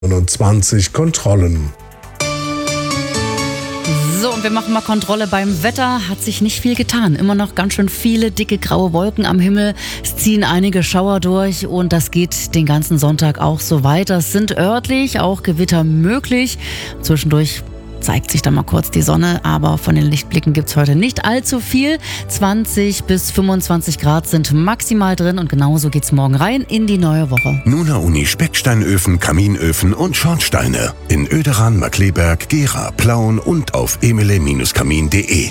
29 Kontrollen. So, und wir machen mal Kontrolle beim Wetter. Hat sich nicht viel getan. Immer noch ganz schön viele dicke graue Wolken am Himmel. Es ziehen einige Schauer durch und das geht den ganzen Sonntag auch so weiter. Es sind örtlich auch Gewitter möglich. Zwischendurch zeigt sich da mal kurz die Sonne, aber von den Lichtblicken gibt's heute nicht allzu viel. 20 bis 25 Grad sind maximal drin und genauso geht's morgen rein in die neue Woche. Nuna Uni Specksteinöfen, Kaminöfen und Schornsteine in Oederan, Markleberg, Gera, Plauen und auf emele-kamin.de.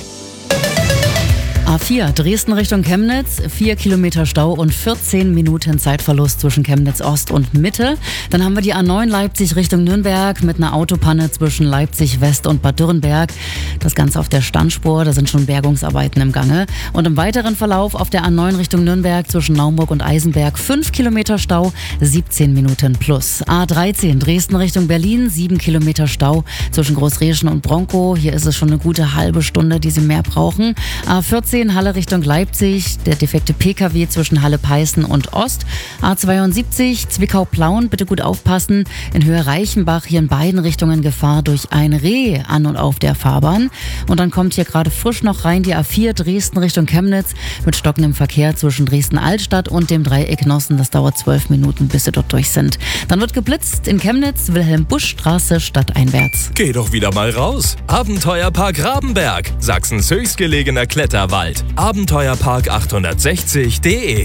A4, Dresden Richtung Chemnitz, 4 Kilometer Stau und 14 Minuten Zeitverlust zwischen Chemnitz Ost und Mitte. Dann haben wir die A9 Leipzig Richtung Nürnberg mit einer Autopanne zwischen Leipzig West und Bad Dürrenberg. Das Ganze auf der Standspur, da sind schon Bergungsarbeiten im Gange. Und im weiteren Verlauf auf der A9 Richtung Nürnberg zwischen Naumburg und Eisenberg 5 Kilometer Stau, 17 Minuten plus. A13, Dresden Richtung Berlin, 7 Kilometer Stau zwischen Großreschen und Bronkow. Hier ist es schon eine gute halbe Stunde, die Sie mehr brauchen. A14, Halle Richtung Leipzig, der defekte PKW zwischen Halle-Peißen und Ost. A72, Zwickau-Plauen, bitte gut aufpassen. In Höhe Reichenbach hier in beiden Richtungen Gefahr durch ein Reh an und auf der Fahrbahn. Und dann kommt hier gerade frisch noch rein die A4 Dresden Richtung Chemnitz mit stockendem Verkehr zwischen Dresden-Altstadt und dem Dreieck Nossen. Das dauert 12 Minuten, bis sie dort durch sind. Dann wird geblitzt in Chemnitz, Wilhelm-Busch-Straße stadteinwärts. Geh doch wieder mal raus. Abenteuerpark Rabenberg, Sachsens höchstgelegener Kletterwald. Abenteuerpark860.de.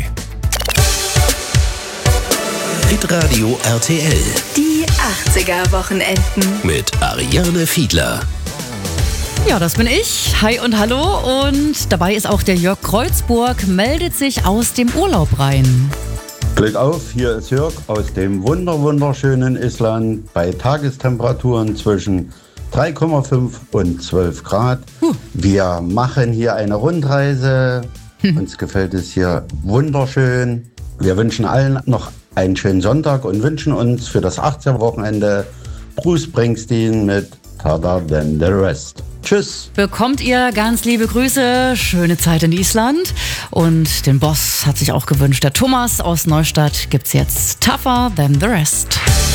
Hitradio RTL Die 80er Wochenenden. mit Ariane Fiedler. Ja, das bin ich. Hi und hallo. Und dabei ist auch der Jörg Kreuzburg, meldet sich aus dem Urlaub rein. Glück auf, hier ist Jörg aus dem wunderschönen Island bei Tagestemperaturen zwischen 3,5 und 12 Grad. Wir machen hier eine Rundreise. Uns gefällt es hier wunderschön. Wir wünschen allen noch einen schönen Sonntag und wünschen uns für das 80er Wochenende Bruce Springsteen mit Harder Than the Rest. Tschüss. Bekommt ihr ganz liebe Grüße, schöne Zeit in Island. Und den Boss hat sich auch gewünscht. Der Thomas aus Neustadt gibt's jetzt Tougher Than the Rest.